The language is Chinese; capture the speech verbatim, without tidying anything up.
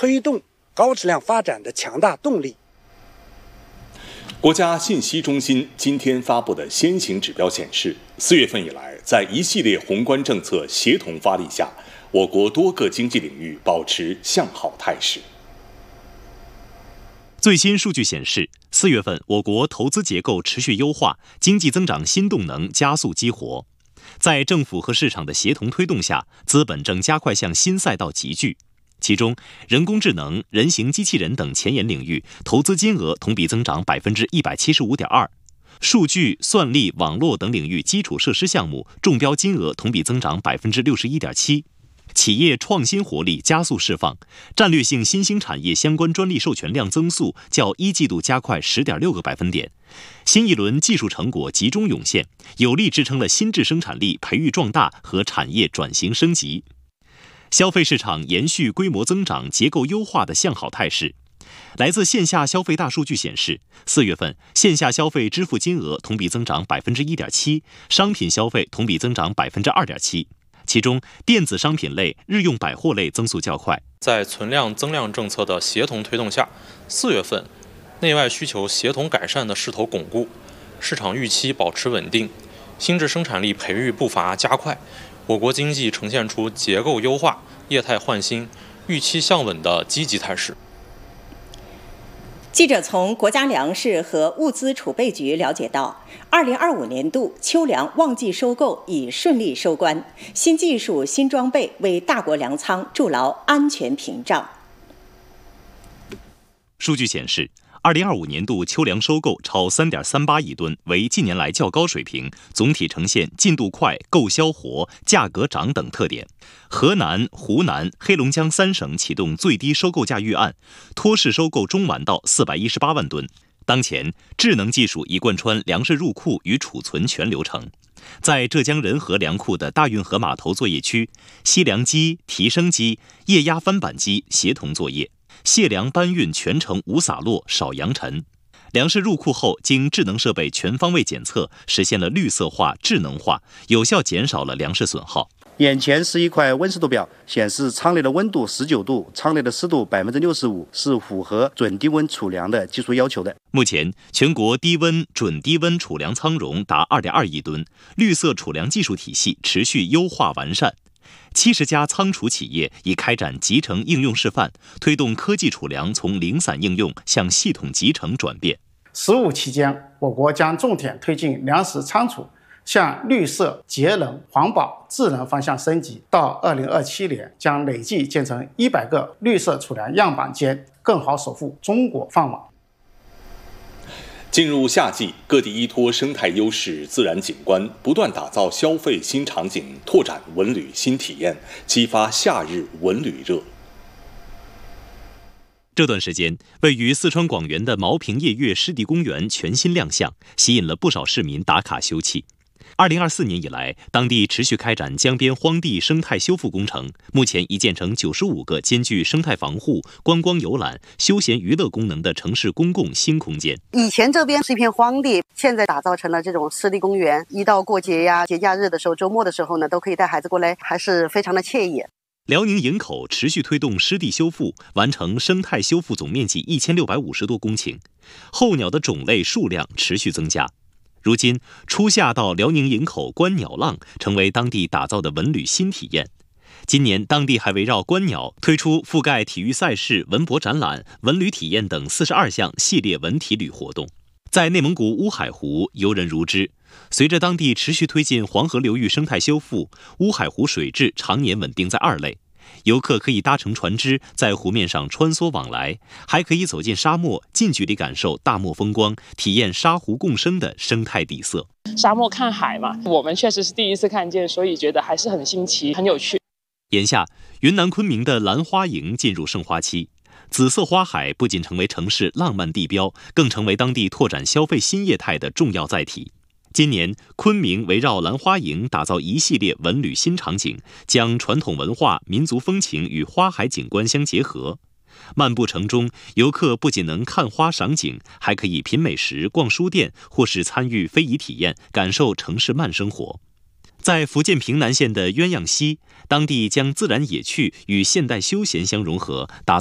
推动高质量发展的强大动力。 国家信息中心今天发布的先行指标显示，四月份以来，在一系列宏观政策协同发力下，我国多个经济领域保持向好态势。 最新数据显示，四月份我国投资结构持续优化，经济增长新动能加速激活。在政府和市场的协同推动下，资本正加快向新赛道集聚。其中，人工智能、人形机器人等前沿领域投资金额同比增长百分之一百七十五点二，数据、算力、网络等领域基础设施项目中标金额同比增长百分之六十一点七。企业创新活力加速释放，战略性新兴产业相关专利授权量增速较一季度加快十点六个百分点。新一轮技术成果集中涌现，有力支撑了新质生产力培育壮大和产业转型升级。消费市场延续规模增长、结构优化的向好态势。来自线下消费大数据显示，四月份线下消费支付金额同比增长百分之一点七，商品消费同比增长百分之二点七。其中，电子商品类、日用百货类增速较快。 在存量增量政策的协同推动下，四月份内外需求协同改善的势头巩固，市场预期保持稳定，新质生产力培育步伐加快。我国经济呈现出结构优化、业态换新、预期向稳的积极态势。 记者从国家粮食和物资储备局了解到，二零二五年度秋粮旺季收购已顺利收官，新技术、新装备为大国粮仓筑牢安全屏障。 数据显示，二零二五年度秋粮收购超 三点三八亿吨，为近年来较高水平，总体呈现进度快、购销活、价格涨等特点。河南、湖南、黑龙江三省启动最低收购价预案，托市收购中完到四百一十八万吨。当前，智能技术已贯穿粮食入库与储存全流程。在浙江仁和粮库的大运河码头作业区，吸粮机、提升机、液压翻板机协同作业。卸粮搬运全程无洒落、少扬尘。粮食入库后，经智能设备全方位检测，实现了绿色化、智能化，有效减少了粮食损耗。 眼前是一块温湿度表，显示仓内的温度十九度，仓内的湿度百分之六十五，是符合准低温储粮的技术要求的。 目前，全国低温、准低温储粮仓容达二点二亿吨，绿色储粮技术体系持续优化完善。七十家仓储企业已开展集成应用示范，推动科技储粮从零散应用向系统集成转变。 十五期间，我国将重点推进粮食仓储向绿色、节能、环保、智能方向升级。到二零二七年，将累计建成一百个绿色储粮样板间，更好守护中国饭碗。 进入夏季，各地依托生态优势、自然景观，不断打造消费新场景，拓展文旅新体验，激发夏日文旅热。 这段时间，位于四川广元的毛坪夜月湿地公园全新亮相，吸引了不少市民打卡休憩。二零二四年以来，当地持续开展江边荒地生态修复工程，目前已建成九十五个兼具生态防护、观光游览、休闲娱乐功能的城市公共新空间。 以前这边是一片荒地，现在打造成了这种湿地公园，一到过节呀、节假日的时候、周末的时候呢，都可以带孩子过来，还是非常的惬意。 辽宁营口持续推动湿地修复，完成生态修复总面积一千六百五十多公顷，候鸟的种类数量持续增加。如今，初夏到辽宁营口观鸟浪成为当地打造的文旅新体验。今年，当地还围绕观鸟推出覆盖体育赛事、文博展览、文旅体验等四十二项系列文体旅活动。在内蒙古乌海湖，游人如织。随着当地持续推进黄河流域生态修复，乌海湖水质常年稳定在二类。游客可以搭乘船只在湖面上穿梭往来，还可以走进沙漠，近距离感受大漠风光，体验沙湖共生的生态底色。 沙漠看海嘛，我们确实是第一次看见，所以觉得还是很新奇、很有趣。 眼下，云南昆明的兰花楹进入盛花期，紫色花海不仅成为城市浪漫地标，更成为当地拓展消费新业态的重要载体。今年，昆明围绕兰花楹打造一系列文旅新场景，将传统文化、民族风情与花海景观相结合。漫步城中，游客不仅能看花赏景，还可以品美食、逛书店，或是参与非遗体验，感受城市慢生活。在福建平南县的鸳鸯溪，当地将自然野趣与现代休闲相融合，打